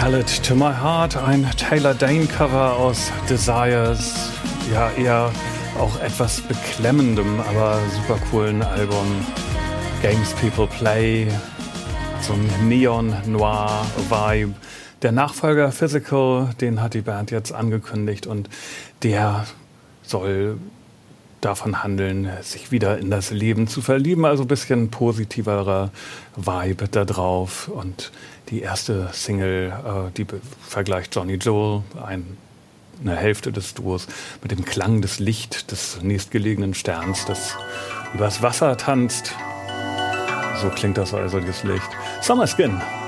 Tell It To My Heart, ein Taylor Dayne-Cover aus Desires, ja eher auch etwas beklemmendem, aber super coolen Album Games People Play, so ein Neon-Noir-Vibe. Der Nachfolger Physical, den hat die Band jetzt angekündigt und der soll davon handeln, sich wieder in das Leben zu verlieben, also ein bisschen positiverer Vibe da drauf. Und die erste Single, die vergleicht Johnny Jewel, eine Hälfte des Duos, mit dem Klang des Lichts des nächstgelegenen Sterns, das übers Wasser tanzt. So klingt das also, das Licht. Summer Skin.